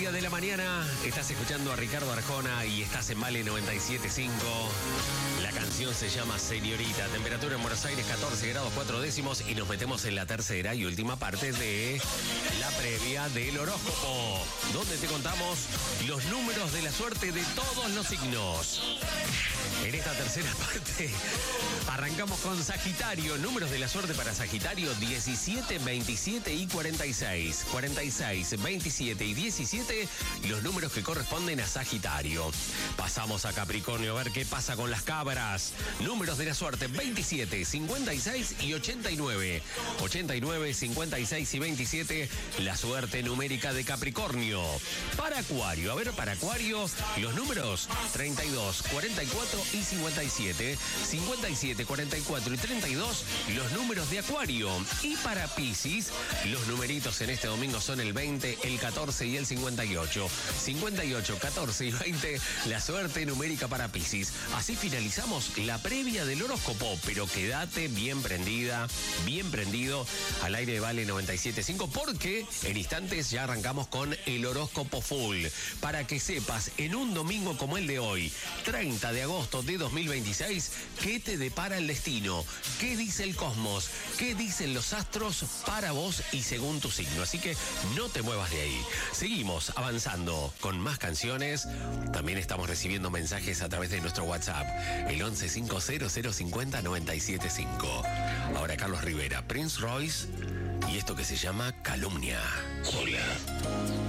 1:30 de la mañana. Estás escuchando a Ricardo Arjona y estás en Vale 97.5. La canción se llama Señorita. Temperatura en Buenos Aires 14 grados 4 décimos y nos metemos en la tercera y última parte de la previa del horóscopo, donde te contamos los números de la suerte de todos los signos. En esta tercera parte arrancamos con Sagitario. Números de la suerte para Sagitario: 17, 27 y 46. 46, 27 y 17, los números que corresponden a Sagitario. Pasamos a Capricornio a ver qué pasa con las cabras. Números de la suerte: 27, 56 y 89. 89, 56 y 27, la suerte numérica de Capricornio. Para Acuario, a ver, para Acuario, los números: 32, 44 y 57. 57, 44 y 32, los números de Acuario. Y para Piscis, los numeritos en este domingo son el 20, el 14 y el 58. 58, 14 y 20, la suerte numérica para Piscis. Así finalizamos la previa del horóscopo, pero quédate bien prendida, bien prendido al aire de Vale 97.5, porque en instantes ya arrancamos con el horóscopo full. Para que sepas, en un domingo como el de hoy, 30 de agosto de 2026, ¿qué te depara el destino? ¿Qué dice el cosmos? ¿Qué dicen los astros para vos y según tu signo? Así que no te muevas de ahí. Seguimos avanzando con más canciones. También estamos recibiendo mensajes a través de nuestro WhatsApp, el 1150050975. Ahora Carlos Rivera, Prince Royce y esto que se llama Calumnia. Hola.